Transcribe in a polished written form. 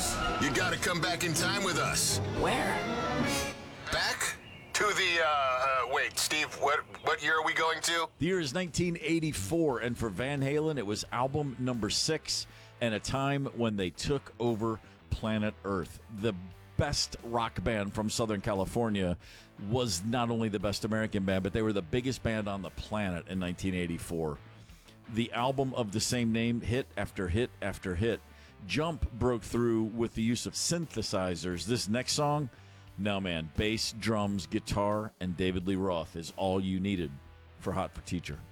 You gotta come back in time with us. Where? Back to the, wait, Steve, what year are we going to? The year is 1984, and for Van Halen, it was album number 6, and a time when they took over planet Earth. The best rock band from Southern California was not only the best American band, but they were the biggest band on the planet in 1984. The album of the same name, hit after hit after hit. Jump broke through with the use of synthesizers. This next song, no man, bass, drums, guitar, and David Lee Roth is all you needed for Hot for Teacher.